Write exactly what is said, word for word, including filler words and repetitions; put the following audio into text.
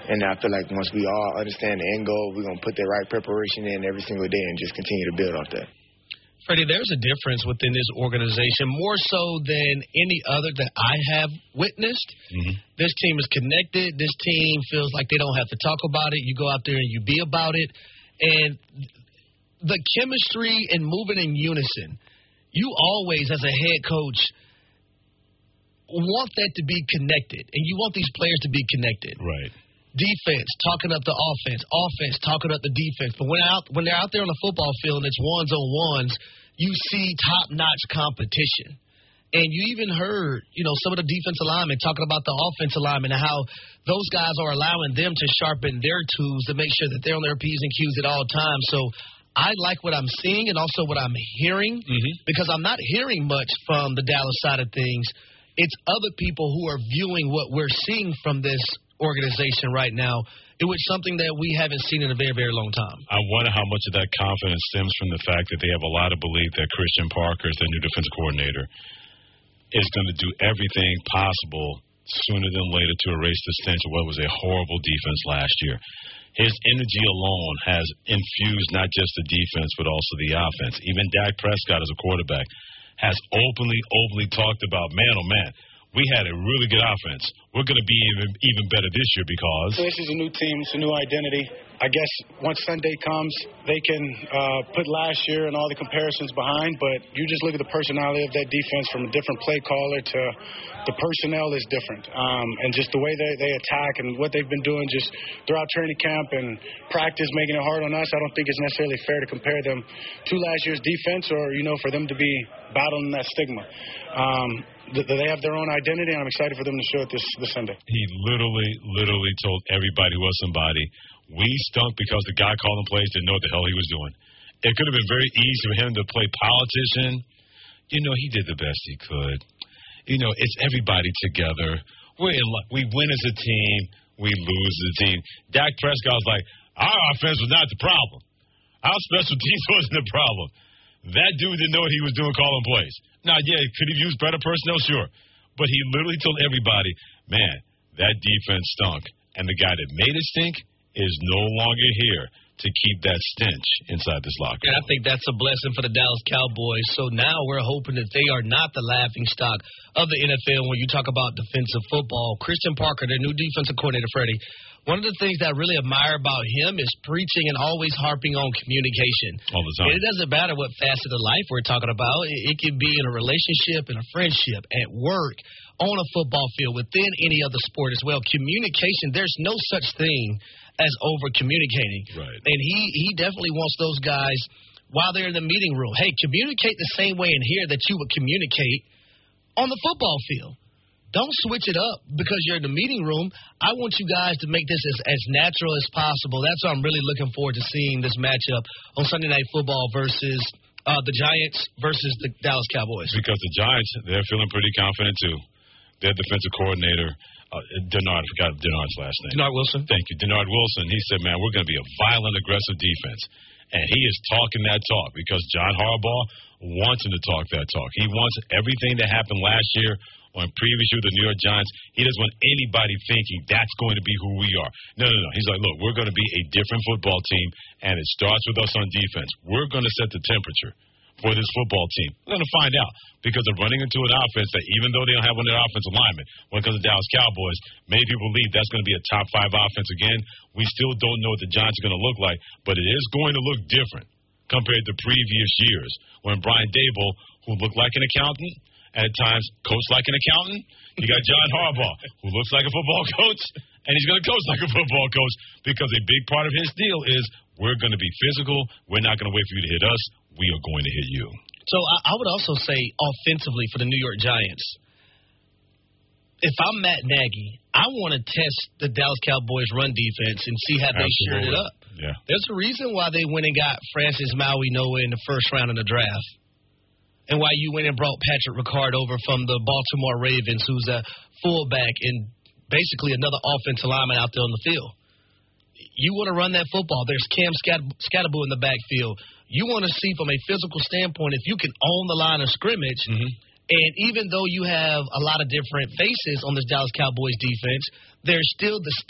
And I feel like once we all understand the end goal, we're going to put the right preparation in every single day and just continue to build off that. Freddie, there's a difference within this organization, more so than any other that I have witnessed. Mm-hmm. This team is connected. This team feels like they don't have to talk about it. You go out there and you be about it. And the chemistry and moving in unison, you always, as a head coach, want that to be connected, and you want these players to be connected. Right. Defense talking up the offense, offense talking up the defense. But when out when they're out there on the football field and it's ones on ones, you see top-notch competition. And you even heard, you know, some of the defensive linemen talking about the offensive linemen and how those guys are allowing them to sharpen their tools to make sure that they're on their P's and Q's at all times. So I like what I'm seeing and also what I'm hearing, mm-hmm. because I'm not hearing much from the Dallas side of things. It's other people who are viewing what we're seeing from this organization right now. It was something that we haven't seen in a very, very long time. I wonder how much of that confidence stems from the fact that they have a lot of belief that Christian Parker, as their new defensive coordinator, is going to do everything possible sooner than later to erase the stench of what was a horrible defense last year. His energy alone has infused not just the defense but also the offense. Even Dak Prescott as a quarterback has openly, openly talked about, man, oh, man, we had a really good offense. We're going to be even even better this year because this is a new team. It's a new identity. I guess once Sunday comes, they can uh, put last year and all the comparisons behind, but you just look at the personality of that defense from a different play caller to the personnel is different. Um, and just the way they, they attack and what they've been doing just throughout training camp and practice, making it hard on us, I don't think it's necessarily fair to compare them to last year's defense or, you know, for them to be battling that stigma. Um, They have their own identity, and I'm excited for them to show it this, this Sunday. He literally, literally told everybody who was somebody, we stunk because the guy calling plays didn't know what the hell he was doing. It could have been very easy for him to play politician. You know, he did the best he could. You know, it's everybody together. We're in, we win as a team. We lose as a team. Dak Prescott was like, our offense was not the problem. Our special teams wasn't the problem. That dude didn't know what he was doing calling plays. Now, yeah, could he use better personnel? Sure. But he literally told everybody, man, that defense stunk. And the guy that made it stink is no longer here to keep that stench inside this locker room. And I think that's a blessing for the Dallas Cowboys. So now we're hoping that they are not the laughingstock of the N F L when you talk about defensive football. Christian Parker, their new defensive coordinator, Freddie, one of the things that I really admire about him is preaching and always harping on communication. All the time. And it doesn't matter what facet of life we're talking about. It, it could be in a relationship, in a friendship, at work, on a football field, within any other sport as well. Communication, there's no such thing as over-communicating. Right. And he, he definitely wants those guys, while they're in the meeting room, hey, communicate the same way in here that you would communicate on the football field. Don't switch it up because you're in the meeting room. I want you guys to make this as, as natural as possible. That's why I'm really looking forward to seeing this matchup on Sunday Night Football versus uh, the Giants versus the Dallas Cowboys. Because the Giants, they're feeling pretty confident, too. Their defensive coordinator, uh, Denard, I forgot Denard's last name. Denard Wilson. Thank you. Denard Wilson, he said, man, we're going to be a violent, aggressive defense. And he is talking that talk because John Harbaugh wants him to talk that talk. He wants everything that happened last year on previous year, the New York Giants, he doesn't want anybody thinking that's going to be who we are. No, no, no. He's like, look, we're going to be a different football team, and it starts with us on defense. We're going to set the temperature for this football team. We're going to find out because they're running into an offense that even though they don't have one of their offensive linemen, when it comes to Dallas Cowboys, many people believe that's going to be a top five offense again. We still don't know what the Giants are going to look like, but it is going to look different compared to previous years when Brian Daboll, who looked like an accountant, and at times coach like an accountant. You got John Harbaugh, who looks like a football coach, and he's going to coach like a football coach because a big part of his deal is we're going to be physical. We're not going to wait for you to hit us. We are going to hit you. So I, I would also say offensively for the New York Giants, if I'm Matt Nagy, I want to test the Dallas Cowboys run defense and see how they shirt it up. Yeah. There's a reason why they went and got Francis Maui Noah in the first round of the draft. And why you went and brought Patrick Ricard over from the Baltimore Ravens, who's a fullback and basically another offensive lineman out there on the field. You want to run that football. There's Cam Scatterboo in the backfield. You want to see from a physical standpoint if you can own the line of scrimmage. Mm-hmm. And even though you have a lot of different faces on this Dallas Cowboys defense, there's still the